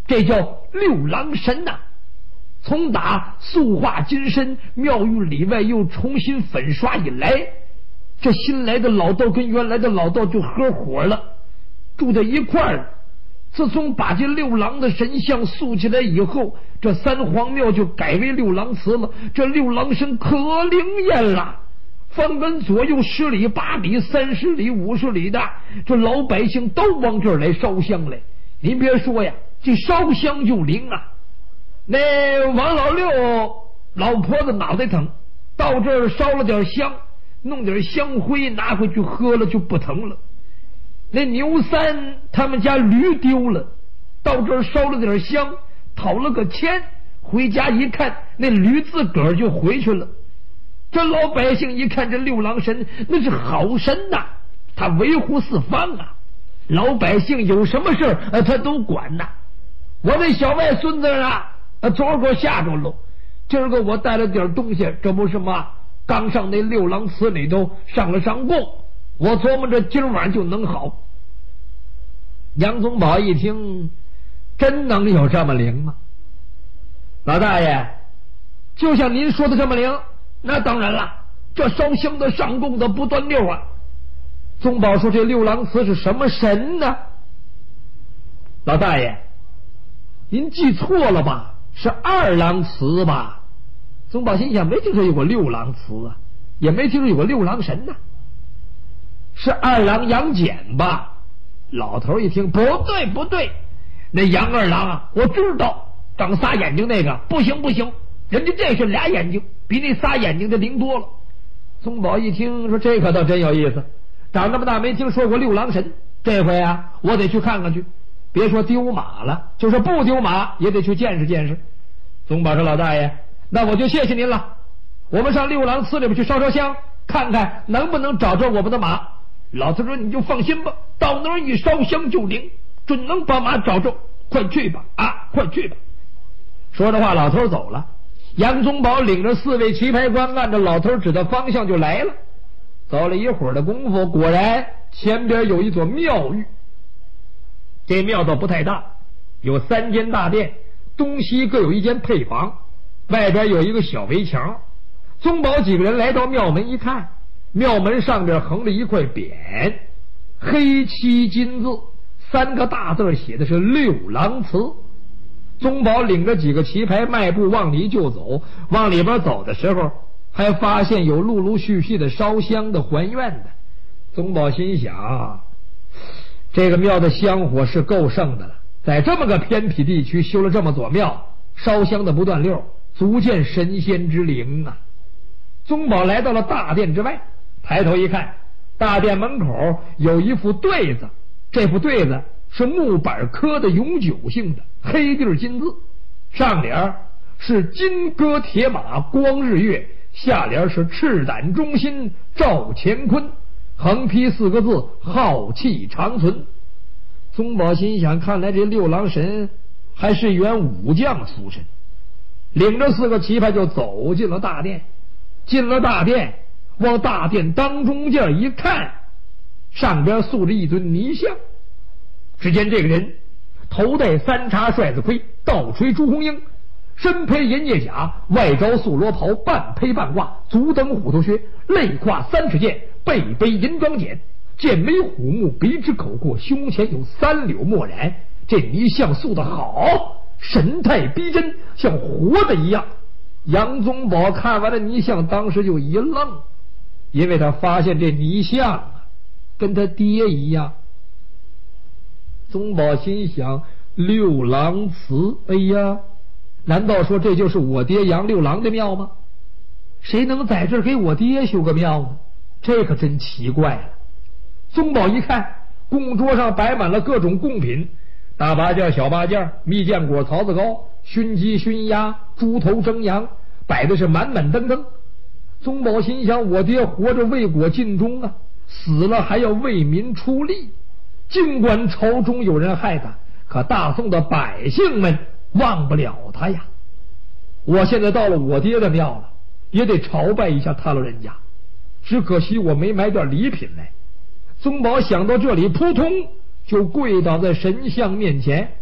这叫六郎神呐。从打塑化金身，庙宇里外又重新粉刷以来，这新来的老道跟原来的老道就合伙了，住在一块儿。自从把这六郎的神像塑起来以后，这三皇庙就改为六郎祠了。这六郎神可灵验了，方圆左右10里、8里、30里、50里的，这老百姓都往这儿来烧香来。您别说呀，这烧香就灵啊。那王老六老婆子脑袋疼，到这儿烧了点香，弄点香灰拿回去喝了就不疼了。那牛三他们家驴丢了，到这儿烧了点香，讨了个钱，回家一看，那驴自个儿就回去了。这老百姓一看这六郎神那是好神呐，他维护四方啊，老百姓有什么事儿他都管呐。我那小外孙子啊，昨儿个吓着了，今儿个我带了点东西，这不是嘛，刚上那六郎祠里头上了上供，我琢磨着今晚就能好。杨宗保一听，真能有这么灵吗？老大爷，就像您说的这么灵，那当然了，这烧香的上供的不断溜啊。宗保说这六郎祠是什么神呢？老大爷，您记错了吧，是二郎祠吧？宗保心想，没听说有过六郎祠啊，也没听说有过六郎神呢，是二郎杨戬吧？老头一听，不对，那杨二郎啊，我知道，长仨眼睛那个，不行，人家这是俩眼睛，比那仨眼睛的灵多了。宗保一听说，这可倒真有意思，长这么大没听说过六郎神，这回啊，我得去看看去。别说丢马了，就是不丢马也得去见识见识。宗保说，老大爷，那我就谢谢您了，我们上六郎祠里边去烧烧香，看看能不能找着我们的马。老头说，你就放心吧，到那儿一烧香就灵，准能把马找着，快去吧啊，快去吧。说着话，老头走了。杨宗保领着4位棋牌官按照老头指的方向就来了。走了一会儿的功夫，果然前边有一座庙宇。这庙倒不太大，有3间大殿，东西各有一间配房，外边有一个小围墙。宗保几个人来到庙门一看，庙门上边横着一块匾，黑漆金字，3个大字写的是六郎祠。宗保领着几个棋牌迈步往里就走，往里边走的时候，还发现有陆陆续续的烧香的还愿的。宗保心想，这个庙的香火是够盛的了，在这么个偏僻地区修了这么座庙，烧香的不断溜，足见神仙之灵啊。宗保来到了大殿之外，抬头一看，大殿门口有一副对子，这副对子是木板刻的永久性的黑地金字，上联是金戈铁马光日月，下联是赤胆忠心照乾坤，横批4个字浩气长存。宗保心想，看来这六郎神还是员武将出身，领着4个棋牌就走进了大殿。进了大殿，往大殿当中间一看，上边塑着一尊泥像。只见这个人头戴3叉帅子盔，倒垂朱红缨，身披银叶甲，外着素罗袍，半披半挂，足蹬虎头靴，肋挎3尺剑，背背银装锏，剑眉虎目，鼻直口阔，胸前有3绺墨染。这泥像塑得好，神态逼真，像活的一样。杨宗保看完了泥像，当时就一愣，因为他发现这泥像啊，跟他爹一样。宗保心想，六郎祠，哎呀，难道说这就是我爹杨六郎的庙吗？谁能在这儿给我爹修个庙呢？这可真奇怪了。宗保一看，供桌上摆满了各种贡品，大八件、小八件，蜜饯果、槽子糕，熏鸡、熏鸭、猪头、蒸羊，摆的是满满登登。宗保心想，我爹活着为国尽忠啊，死了还要为民出力。尽管朝中有人害他，可大宋的百姓们忘不了他呀。我现在到了我爹的庙了，也得朝拜一下他老人家，只可惜我没买点礼品来。宗保想到这里，扑通就跪倒在神像面前，